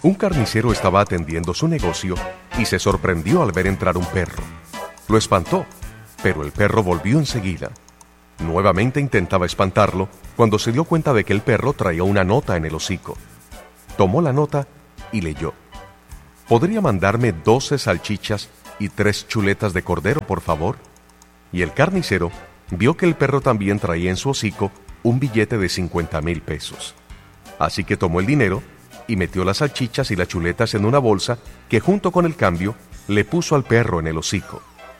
Un carnicero estaba atendiendo su negocio y se sorprendió al ver entrar un perro. Lo espantó, pero el perro volvió enseguida. Nuevamente intentaba espantarlo cuando se dio cuenta de que el perro traía una nota en el hocico. Tomó la nota y leyó: ¿podría mandarme 12 salchichas y 3 chuletas de cordero, por favor? Y el carnicero vio que el perro también traía en su hocico un billete de 50,000 pesos. Así que tomó el dinero y metió las salchichas y las chuletas en una bolsa que junto con el cambio le puso al perro en el hocico.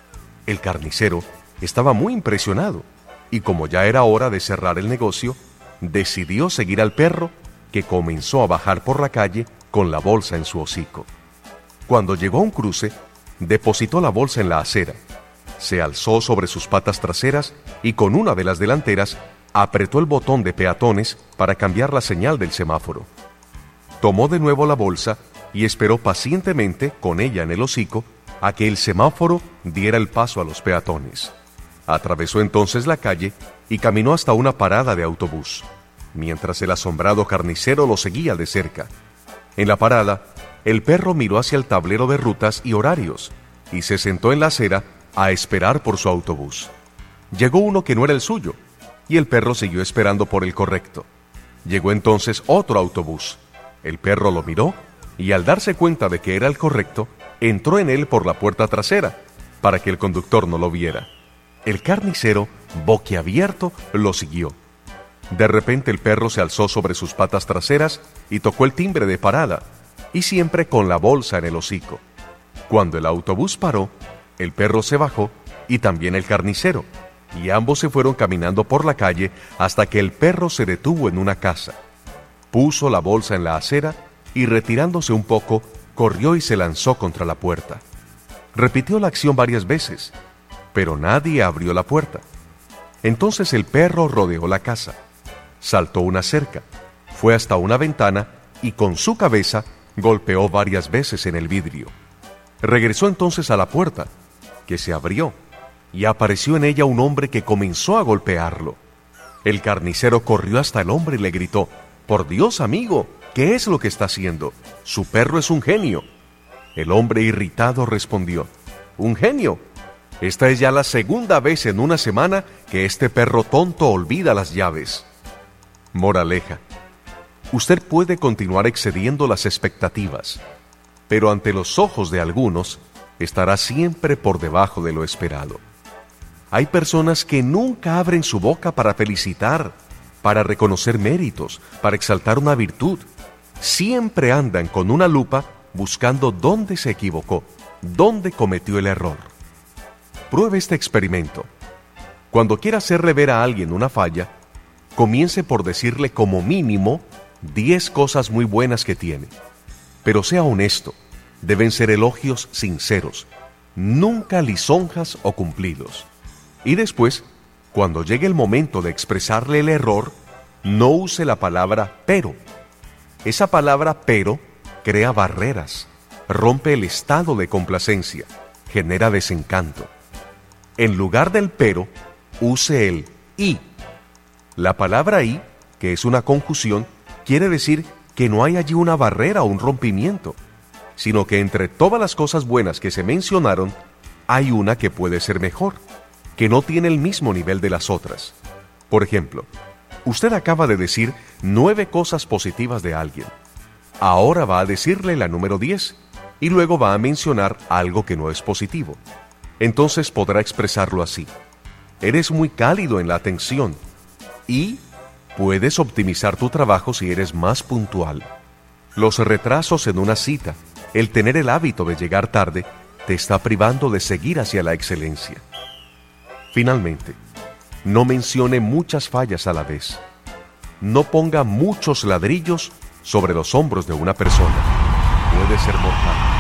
El carnicero estaba muy impresionado y como ya era hora de cerrar el negocio, decidió seguir al perro, que comenzó a bajar por la calle con la bolsa en su hocico. Cuando llegó a un cruce, depositó la bolsa en la acera, se alzó sobre sus patas traseras y con una de las delanteras apretó el botón de peatones para cambiar la señal del semáforo. Tomó de nuevo la bolsa y esperó pacientemente, con ella en el hocico, a que el semáforo diera el paso a los peatones. Atravesó entonces la calle y caminó hasta una parada de autobús, mientras el asombrado carnicero lo seguía de cerca. En la parada, el perro miró hacia el tablero de rutas y horarios y se sentó en la acera a esperar por su autobús. Llegó uno que no era el suyo, y el perro siguió esperando por el correcto. Llegó entonces otro autobús. El perro lo miró y al darse cuenta de que era el correcto, entró en él por la puerta trasera, para que el conductor no lo viera. El carnicero, boquiabierto, lo siguió. De repente el perro se alzó sobre sus patas traseras y tocó el timbre de parada, y siempre con la bolsa en el hocico. Cuando el autobús paró, el perro se bajó y también el carnicero, y ambos se fueron caminando por la calle hasta que el perro se detuvo en una casa. Puso la bolsa en la acera y retirándose un poco, corrió y se lanzó contra la puerta. Repitió la acción varias veces, pero nadie abrió la puerta. Entonces el perro rodeó la casa, saltó una cerca, fue hasta una ventana y con su cabeza golpeó varias veces en el vidrio. Regresó entonces a la puerta, que se abrió, y apareció en ella un hombre que comenzó a golpearlo. El carnicero corrió hasta el hombre y le gritó: «¡Por Dios, amigo! ¿Qué es lo que está haciendo? Su perro es un genio». El hombre irritado respondió: «¿Un genio? Esta es ya la segunda vez en una semana que este perro tonto olvida las llaves». Moraleja: usted puede continuar excediendo las expectativas, pero ante los ojos de algunos estará siempre por debajo de lo esperado. Hay personas que nunca abren su boca para felicitar, para reconocer méritos, para exaltar una virtud. Siempre andan con una lupa buscando dónde se equivocó, dónde cometió el error. Pruebe este experimento. Cuando quiera hacerle ver a alguien una falla, comience por decirle como mínimo 10 cosas muy buenas que tiene. Pero sea honesto, deben ser elogios sinceros, nunca lisonjas o cumplidos. Y después, cuando llegue el momento de expresarle el error, no use la palabra pero. Esa palabra pero crea barreras, rompe el estado de complacencia, genera desencanto. En lugar del pero, use el y. La palabra y, que es una conjunción, quiere decir que no hay allí una barrera o un rompimiento, sino que entre todas las cosas buenas que se mencionaron, hay una que puede ser mejor, que no tiene el mismo nivel de las otras. Por ejemplo, usted acaba de decir 9 cosas positivas de alguien. Ahora va a decirle la número 10 y luego va a mencionar algo que no es positivo. Entonces podrá expresarlo así: eres muy cálido en la atención y puedes optimizar tu trabajo si eres más puntual. Los retrasos en una cita, el tener el hábito de llegar tarde, te está privando de seguir hacia la excelencia. Finalmente, no mencione muchas fallas a la vez. No ponga muchos ladrillos sobre los hombros de una persona. Puede ser mortal.